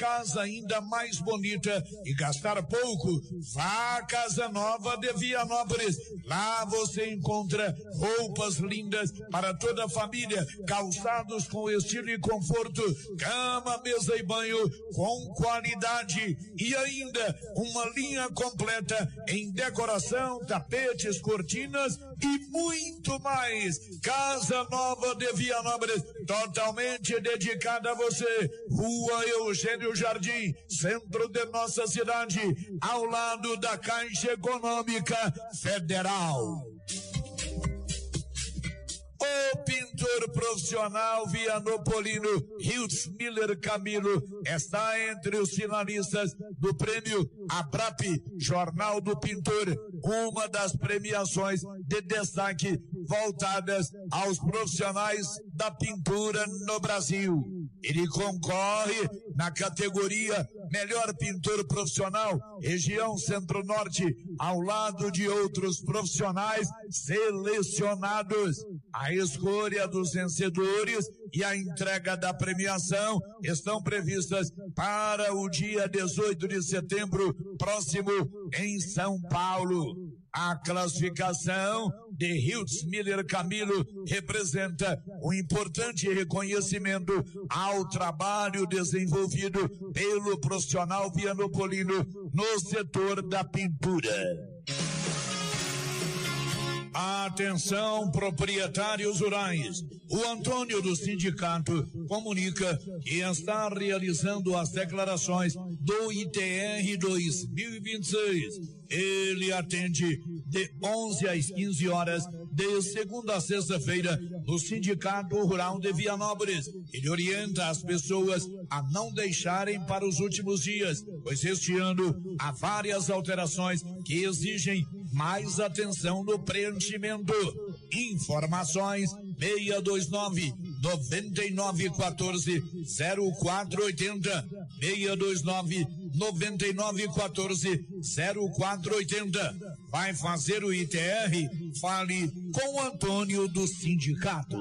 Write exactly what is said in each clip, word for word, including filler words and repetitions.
casa ainda mais bonita e gastar pouco. Vá à Casa Nova de Vianópolis. Lá você encontra roupas lindas para toda a família, calçados com estilo e conforto, cama, mesa e banho com qualidade e ainda uma linha completa em decoração, tapetes, cortinas e muito mais. Casa Nova de Vianópolis, totalmente dedicada a você. Rua Eugênio Jardim, centro de nossa cidade, ao lado da Caixa Econômica Federal. O pintor profissional vianopolino Hiltz Miller Camilo está entre os finalistas do prêmio ABRAP Jornal do Pintor, uma das premiações de destaque voltadas aos profissionais da pintura no Brasil. Ele concorre na categoria Melhor Pintor Profissional, região Centro-Norte, ao lado de outros profissionais selecionados. A escolha dos vencedores e a entrega da premiação estão previstas para o dia dezoito de setembro próximo em São Paulo. A classificação de Hiltz Miller Camilo representa um importante reconhecimento ao trabalho desenvolvido pelo profissional vianopolino no setor da pintura. Atenção, proprietários rurais. O Antônio do sindicato comunica que está realizando as declarações do I T R dois mil e vinte e seis. Ele atende de onze às quinze horas, de segunda a sexta-feira, no Sindicato Rural de Vianópolis. Ele orienta as pessoas a não deixarem para os últimos dias, pois este ano há várias alterações que exigem mais atenção no preenchimento. Informações seis dois nove, nove nove um quatro, zero quatro oito zero, seis dois nove, nove nove um quatro, zero quatro oito zero. Vai fazer o I T R? Fale com o Antônio do sindicato.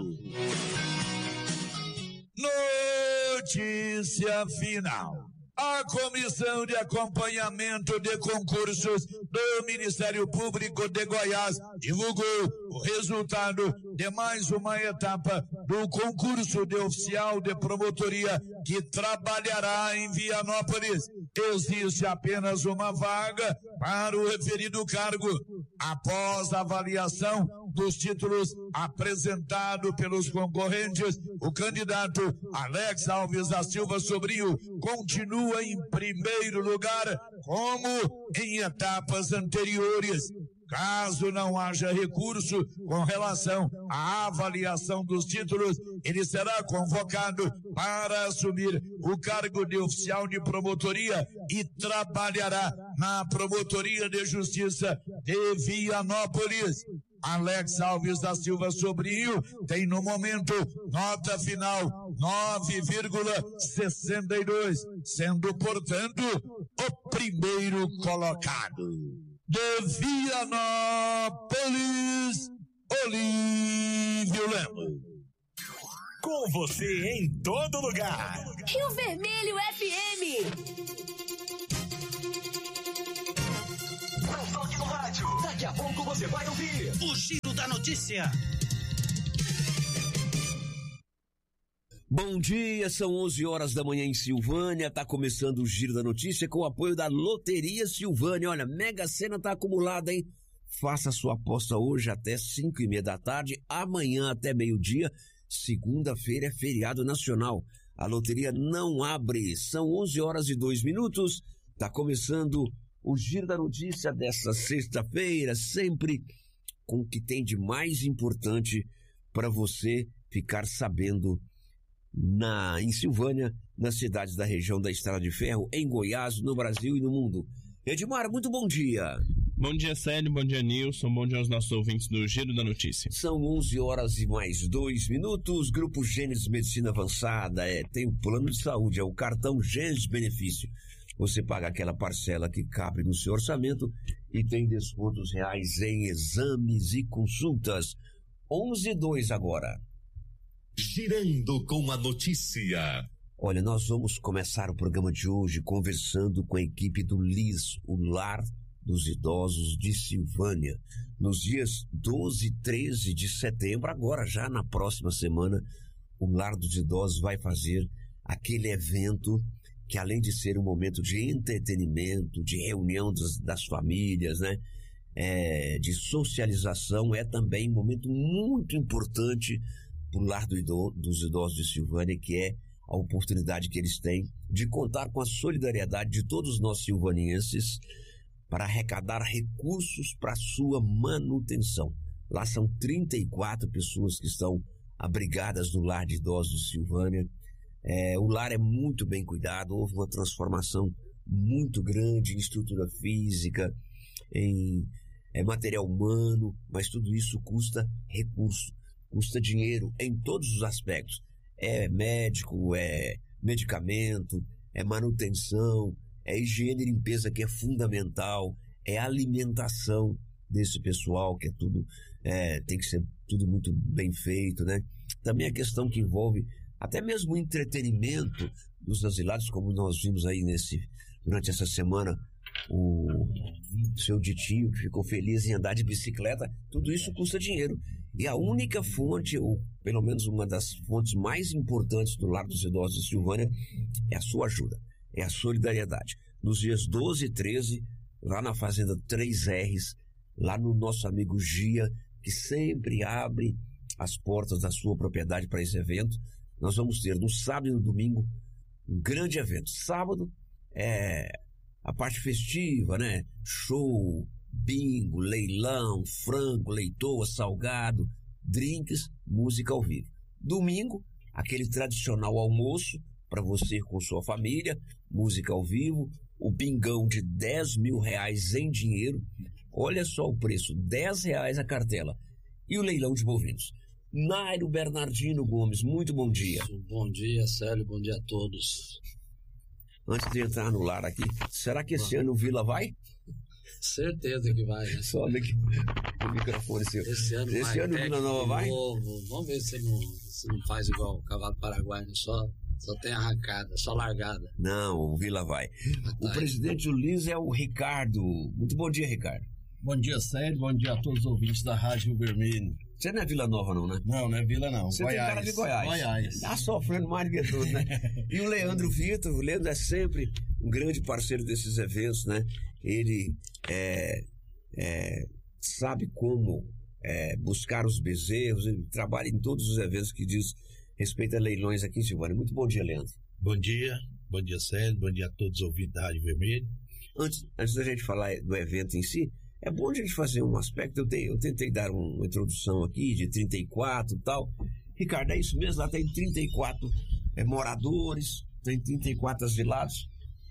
Notícia final. A Comissão de Acompanhamento de Concursos do Ministério Público de Goiás divulgou o resultado de mais uma etapa do concurso de oficial de promotoria que trabalhará em Vianópolis. Existe apenas uma vaga para o referido cargo. Após a avaliação dos títulos apresentados pelos concorrentes, o candidato Alex Alves da Silva Sobrinho continua em primeiro lugar, como em etapas anteriores. Caso não haja recurso com relação à avaliação dos títulos, ele será convocado para assumir o cargo de oficial de promotoria e trabalhará na Promotoria de Justiça de Vianópolis. Alex Alves da Silva Sobrinho tem no momento nota final nove vírgula sessenta e dois, sendo, portanto, o primeiro colocado. De Vianópolis, Olívio Lemos. Com você em todo lugar. Rio Vermelho F M. Não toque no rádio. Daqui a pouco você vai ouvir o Giro da Notícia. Bom dia, são onze horas da manhã em Silvânia, tá começando o Giro da Notícia com o apoio da Loteria Silvânia. Olha, Mega Sena tá acumulada, hein? Faça sua aposta hoje até cinco e meia da tarde, amanhã até meio-dia, segunda-feira é feriado nacional. A loteria não abre, são onze horas e dois minutos, tá começando o Giro da Notícia dessa sexta-feira, sempre com o que tem de mais importante para você ficar sabendo Na, em Silvânia, nas cidades da região da Estrada de Ferro, em Goiás, no Brasil e no mundo. Edmar, muito bom dia. Bom dia, Célio, bom dia, Nilson, bom dia aos nossos ouvintes do Giro da Notícia. São onze horas e mais dois minutos, Grupo Gênesis Medicina Avançada, é, tem o plano de saúde, é o cartão Gênesis Benefício. Você paga aquela parcela que cabe no seu orçamento e tem descontos reais em exames e consultas. onze e dois agora. Girando com a notícia. Olha, nós vamos começar o programa de hoje conversando com a equipe do L I S, o Lar dos Idosos de Silvânia. Nos dias doze e treze de setembro, agora já na próxima semana, o Lar dos Idosos vai fazer aquele evento que, além de ser um momento de entretenimento, de reunião das, das famílias, né, é, de socialização, é também um momento muito importante para o Lar do Ido, dos Idosos de Silvânia, que é a oportunidade que eles têm de contar com a solidariedade de todos nós silvanienses para arrecadar recursos para sua manutenção. Lá são trinta e quatro pessoas que estão abrigadas no Lar de Idosos de Silvânia. É, o lar é muito bem cuidado, houve uma transformação muito grande em estrutura física, em é, material humano, mas tudo isso custa recurso, custa dinheiro em todos os aspectos. É médico, é medicamento, é manutenção, é higiene e limpeza, que é fundamental, é alimentação desse pessoal, que é tudo, é, tem que ser tudo muito bem feito, né? Também a questão que envolve até mesmo o entretenimento dos asilados, como nós vimos aí nesse, durante essa semana, o seu Ditinho, que ficou feliz em andar de bicicleta, tudo isso custa dinheiro. E a única fonte, ou pelo menos uma das fontes mais importantes do Lar dos Idosos de Silvânia, é a sua ajuda, é a solidariedade. Nos dias doze e treze, lá na Fazenda três R's, lá no nosso amigo Gia, que sempre abre as portas da sua propriedade para esse evento, nós vamos ter no sábado e no domingo um grande evento. Sábado é a parte festiva, né? Show, bingo, leilão, frango, leitoa, salgado, drinks, música ao vivo. Domingo, aquele tradicional almoço para você com sua família, música ao vivo, o bingão de dez mil reais em dinheiro. Olha só o preço, dez reais a cartela. E o leilão de bovinos. Nairo Bernardino Gomes, muito bom dia. Bom dia, Célio, bom dia a todos. Antes de entrar no lar aqui, será que esse bom. ano o Vila vai? Certeza que vai, né? Sobe aqui o microfone seu. Esse ano, esse vai, ano o Vila Nova vai? Novo. Vamos ver se não, se não faz igual o cavalo paraguaio, só, só tem arrancada, só largada. Não, o Vila vai. Ah, tá. O presidente do L I S é o Ricardo. Muito bom dia, Ricardo. Bom dia, Sérgio. Bom dia a todos os ouvintes da Rádio Rio Vermelho. Você não é Vila Nova não, né? Não, não é Vila não. Você Goiás. tem cara de Goiás. Goiás. Tá sofrendo mais do que tudo, né? E o Leandro Vitor, o Leandro é sempre um grande parceiro desses eventos, né? Ele é, é, sabe como é, buscar os bezerros, ele trabalha em todos os eventos que diz respeito a leilões aqui em Silvânia. Muito bom dia, Leandro. Bom dia, bom dia, Célio, bom dia a todos os ouvintes da Rádio Vermelho. Antes, antes da gente falar do evento em si, é bom a gente fazer um aspecto. Eu, te, eu tentei dar uma introdução aqui de trinta e quatro e tal. Ricardo, é isso mesmo? Lá tem trinta e quatro é, moradores, tem trinta e quatro asilados.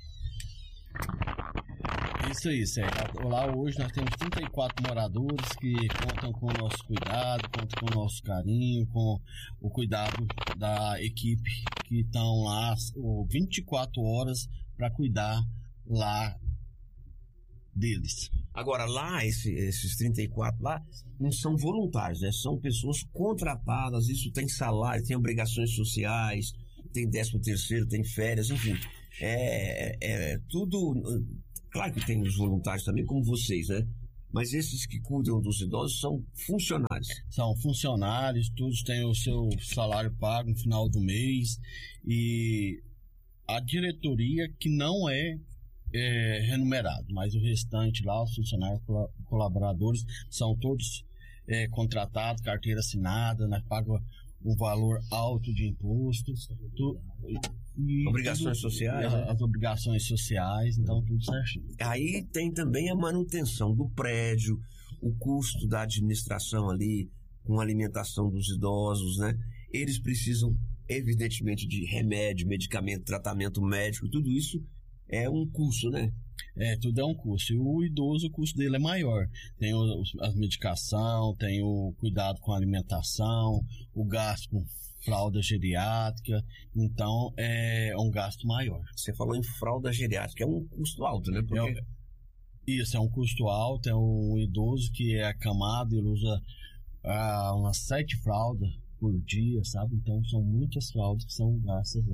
Isso aí, Sérgio. Lá hoje nós temos trinta e quatro moradores que contam com o nosso cuidado, contam com o nosso carinho, com o cuidado da equipe que estão lá vinte e quatro horas para cuidar lá deles. Agora, lá, esse, esses trinta e quatro lá, não são voluntários, né? São pessoas contratadas, isso tem salário, tem obrigações sociais, tem décimo terceiro, tem férias, enfim. É, é tudo... Claro que tem os voluntários também, como vocês, né? Mas esses que cuidam dos idosos são funcionários. São funcionários, todos têm o seu salário pago no final do mês. E a diretoria que não é É, renumerado, mas o restante lá, os funcionários colaboradores são todos é, contratados, carteira assinada, né, paga um valor alto de imposto, tu, e obrigações tudo, sociais, as, né? as obrigações sociais, então tudo certinho. Aí tem também a manutenção do prédio, o custo da administração ali, com a alimentação dos idosos, né? Eles precisam, evidentemente, de remédio, medicamento, tratamento médico, tudo isso é um custo, né? É, tudo é um custo. E o idoso, o custo dele é maior. Tem o, a medicação, tem o cuidado com a alimentação, o gasto com fralda geriátrica. Então, é um gasto maior. Você falou em fralda geriátrica, é um custo alto, né? Porque... É, isso, é um custo alto. É um idoso que é acamado, ele usa ah, umas sete fraldas por dia, sabe? Então, são muitas fraldas que são gastas lá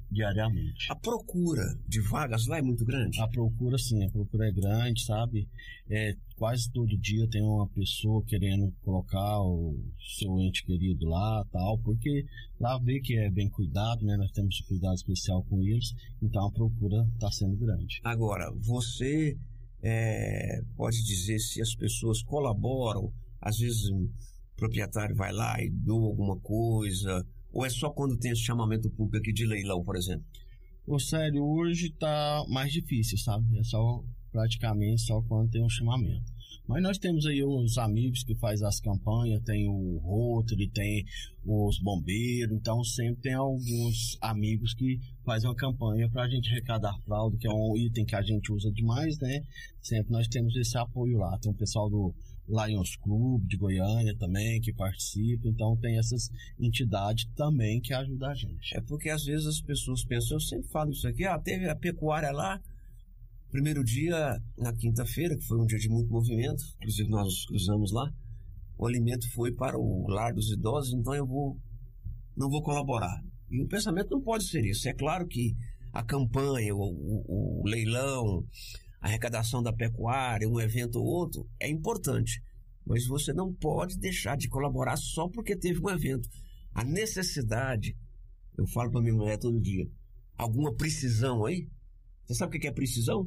diariamente. A procura de vagas lá é muito grande? A procura, sim, a procura é grande, sabe? É, quase todo dia tem uma pessoa querendo colocar o seu ente querido lá, tal, porque lá vê que é bem cuidado, né? Nós temos um cuidado especial com eles, então a procura está sendo grande. Agora, você é, pode dizer se as pessoas colaboram, às vezes um proprietário vai lá e doa alguma coisa, ou é só quando tem esse chamamento público aqui de leilão, por exemplo? Ô, sério, hoje tá mais difícil, sabe? É só praticamente só quando tem um chamamento. Mas nós temos aí os amigos que fazem as campanhas, tem o Rotary, tem os bombeiros, então sempre tem alguns amigos que fazem uma campanha para a gente arrecadar fralda, que é um item que a gente usa demais, né? Sempre nós temos esse apoio lá. Tem o pessoal do Lions Club de Goiânia também que participa, então tem essas entidades também que ajudam a gente. É porque às vezes as pessoas pensam, eu sempre falo isso aqui, ah, teve a pecuária lá, primeiro dia, na quinta-feira, que foi um dia de muito movimento, inclusive nós nos cruzamos lá, o alimento foi para o lar dos idosos, então eu vou, não vou colaborar. E o pensamento não pode ser isso. É claro que a campanha, o, o, o leilão, a arrecadação da pecuária, um evento ou outro, é importante. Mas você não pode deixar de colaborar só porque teve um evento. A necessidade, eu falo para minha mulher todo dia, alguma precisão aí? Você sabe o que é precisão?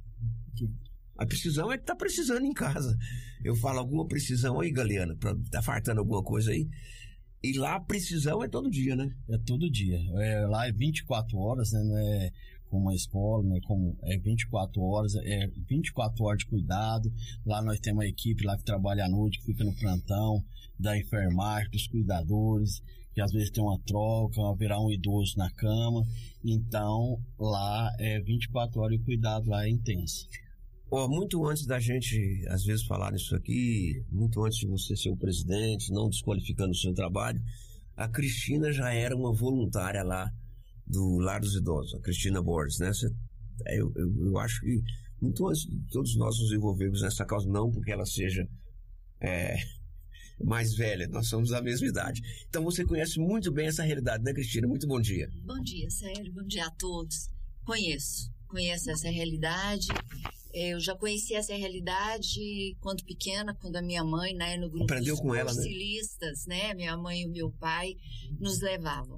A precisão é que tá precisando em casa. Eu falo alguma precisão aí, Galeana, pra tá fartando alguma coisa aí. E lá a precisão é todo dia, né? É todo dia. É, lá é vinte e quatro horas, né? Não é como uma escola, né? Como é vinte e quatro horas, é vinte e quatro horas de cuidado. Lá nós temos uma equipe lá que trabalha à noite, que fica no plantão, da enfermagem, dos cuidadores, que às vezes tem uma troca, haverá um idoso na cama. Então, lá é vinte e quatro horas e o cuidado lá é intenso. Oh, muito antes da gente, às vezes, falar nisso aqui, muito antes de você ser o presidente, não desqualificando o seu trabalho, a Cristina já era uma voluntária lá do Lar dos Idosos, a Cristina Borges, né? Você, eu, eu, eu acho que muito antes de todos nós nos envolvermos nessa causa, não porque ela seja é, mais velha, nós somos da mesma idade. Então você conhece muito bem essa realidade, né, Cristina? Muito bom dia. Bom dia, Sérgio, bom dia a todos. Conheço, conheço essa realidade. Eu já conheci essa realidade quando pequena, quando a minha mãe, né, no grupo Aprendeu dos com ela, porcilistas, né? né, minha mãe e o meu pai nos levavam.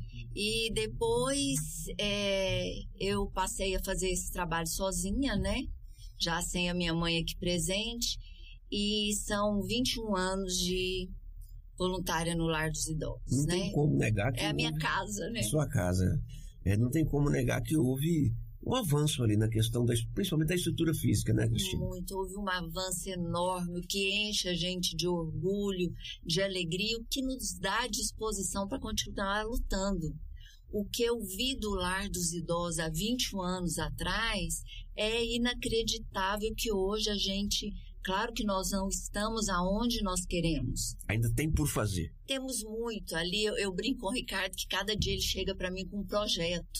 E depois é, eu passei a fazer esse trabalho sozinha, né, já sem a minha mãe aqui presente, e são vinte e um anos de voluntária no Lar dos Idosos. Não né? tem como negar que é a minha houve, casa, né? Sua casa. É, não tem como negar que houve um avanço ali na questão, da, principalmente da estrutura física, né, Cristina? Muito, houve um avanço enorme, o que enche a gente de orgulho, de alegria, o que nos dá disposição para continuar lutando. O que eu vi do Lar dos Idosos há vinte e um anos atrás é inacreditável que hoje a gente, claro que nós não estamos aonde nós queremos. Ainda tem por fazer. Temos muito. Ali eu, eu brinco com o Ricardo que cada dia ele chega para mim com um projeto.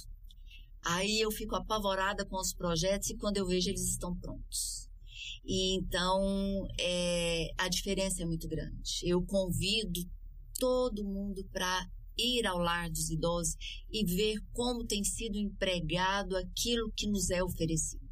Aí eu fico apavorada com os projetos e quando eu vejo eles estão prontos. E então é, a diferença é muito grande. Eu convido todo mundo para ir ao Lar dos Idosos e ver como tem sido empregado aquilo que nos é oferecido.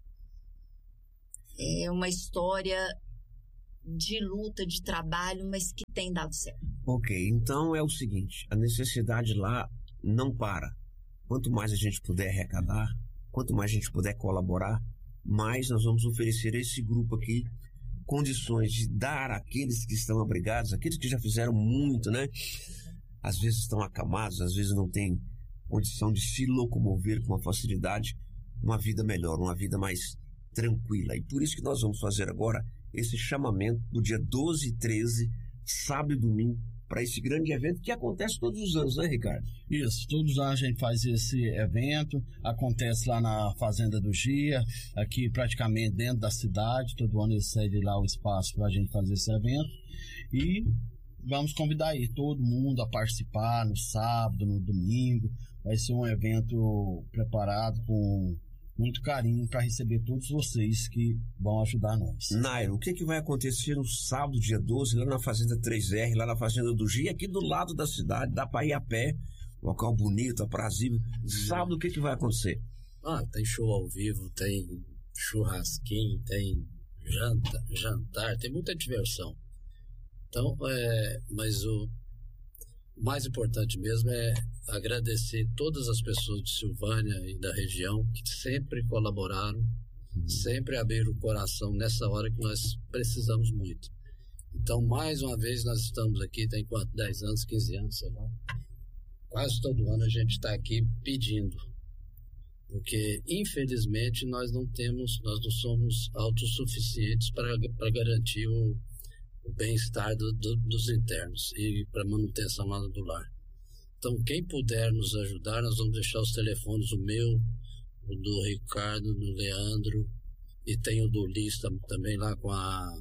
É uma história de luta, de trabalho, mas que tem dado certo. Ok, então é o seguinte, a necessidade lá não para. Quanto mais a gente puder arrecadar, quanto mais a gente puder colaborar, mais nós vamos oferecer a esse grupo aqui condições de dar àqueles que estão abrigados, aqueles que já fizeram muito, né? Às vezes estão acamados, às vezes não têm condição de se locomover com uma facilidade, uma vida melhor, uma vida mais tranquila. E por isso que nós vamos fazer agora esse chamamento do dia doze e treze, sábado e domingo, para esse grande evento que acontece todos os anos, né, Ricardo? Isso, todos os anos a gente faz esse evento, acontece lá na Fazenda do Gia, aqui praticamente dentro da cidade, todo ano eles cedem lá o espaço para a gente fazer esse evento e vamos convidar aí todo mundo a participar no sábado, no domingo, vai ser um evento preparado com muito carinho para receber todos vocês que vão ajudar nós. Nairo, o que, que vai acontecer no sábado, dia doze, lá na Fazenda três R, lá na Fazenda do Gia, aqui do lado da cidade, dá para ir a pé, local bonito, aprazível. Sábado, o que, que vai acontecer? Ah, tem show ao vivo, tem churrasquinho, tem janta, jantar, tem muita diversão. Então, é, mas o mais importante mesmo é agradecer todas as pessoas de Silvânia e da região que sempre colaboraram, uhum. sempre abriram o coração nessa hora que nós precisamos muito. Então, mais uma vez, nós estamos aqui, tem quanto? dez anos, quinze anos, sei lá. Quase todo ano a gente está aqui pedindo. Porque, infelizmente, nós não temos, nós não somos autossuficientes para, para garantir o, o bem-estar do, do, dos internos e para a manutenção lá do lar. Então, quem puder nos ajudar, nós vamos deixar os telefones, o meu, o do Ricardo, do Leandro, e tem o do Liz também lá com a,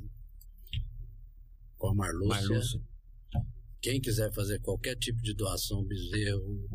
com a Marlúcia. Marlúcia. Quem quiser fazer qualquer tipo de doação, bezerro,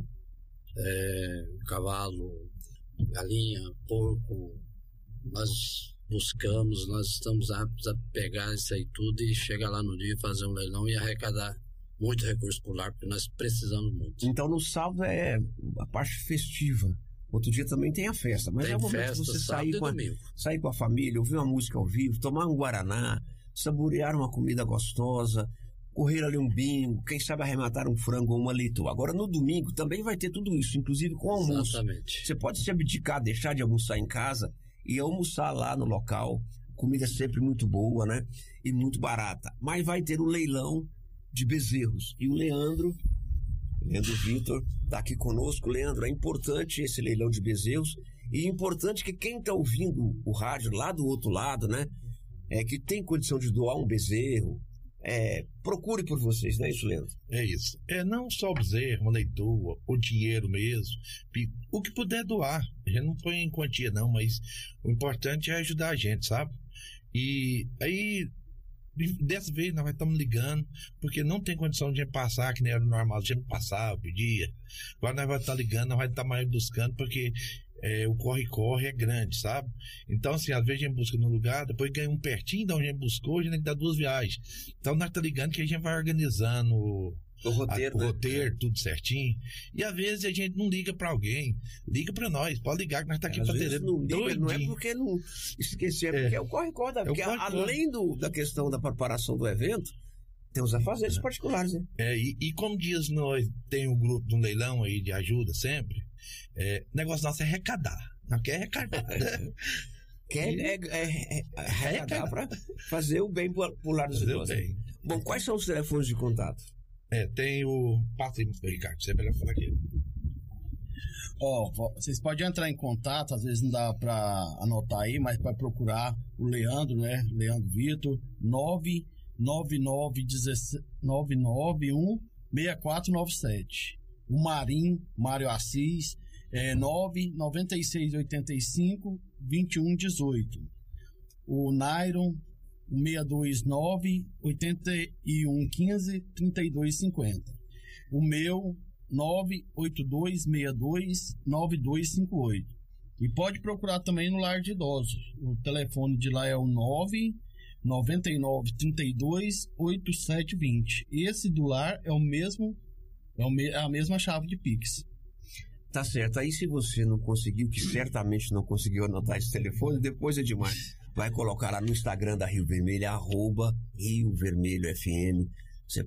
é, cavalo, galinha, porco, nós buscamos, nós estamos aptos a pegar isso aí tudo e chegar lá no dia, fazer um leilão e arrecadar muito recurso pro lar, porque nós precisamos muito. Então no sábado é a parte festiva. Outro dia também tem a festa, mas tem é o momento festa, de você sair com, a, sair com a família, ouvir uma música ao vivo, tomar um guaraná, saborear uma comida gostosa, correr ali um bingo, quem sabe arrematar um frango ou uma leitoa. Agora no domingo também vai ter tudo isso, inclusive com almoço. Exatamente. Você pode se abdicar, deixar de almoçar em casa e almoçar lá no local. Comida sempre muito boa, né? E muito barata. Mas vai ter o leilão de bezerros. E o Leandro, Leandro Vitor, está aqui conosco. Leandro, é importante esse leilão de bezerros. E é importante que quem está ouvindo o rádio lá do outro lado, né? É, que tem condição de doar um bezerro, É, procure por vocês, não é isso, Leandro? É isso. É não só o bezerro, uma leitoa, o dinheiro mesmo, o que puder doar. A gente não põe em quantia não, mas o importante é ajudar a gente, sabe? E aí, dessa vez nós estamos ligando, porque não tem condição de a gente passar, que nem era normal, a gente passava, pedia. Agora nós vamos estar ligando, nós vamos estar mais buscando, porque É, o corre-corre é grande, sabe? Então, assim, às vezes a gente busca num lugar, depois ganha um pertinho de onde a gente buscou, a gente tem que dar duas viagens. Então, nós tá ligando que a gente vai organizando o, o roteiro, a, né? o roteiro, tudo certinho. E às vezes a gente não liga pra alguém, liga pra nós, pode ligar que nós tá aqui às pra vezes ter não liga, não é porque não esquecer, é porque é o corre-corre, da, é porque corre -corre. Além do, da questão da preparação do evento, tem os afazeres é. particulares, né? É, e, e como diz, nós tem um grupo de um leilão aí de ajuda sempre, é, o negócio nosso é arrecadar. Não quer arrecadar. Quer é, é, é, arrecadar para fazer o bem pro, pro lado dos idosos. Bom, quais são os telefones de contato? É, tem o... Passa aí, Ricardo, você é melhor falar aqui. Ó, oh, vocês podem entrar em contato, às vezes não dá para anotar aí, mas para procurar o Leandro, né? Leandro Vitor, nove nove nove um seis quatro nove sete. O Marim, Mário Assis, é nove nove seis oito cinco dois um um oito. O Nairon, seis dois nove oito um um cinco três dois cinco zero. O meu, nove oito dois seis dois nove dois cinco oito. E pode procurar também no Lar de Idosos. O telefone de lá é o nove nove nove três dois oito sete dois zero. Esse do lar é o mesmo, é, o me, é a mesma chave de Pix. Tá certo. Aí se você não conseguiu, que certamente não conseguiu anotar esse telefone, depois é demais. Vai colocar lá no Instagram da Rio Vermelho, arroba Rio Vermelho F M.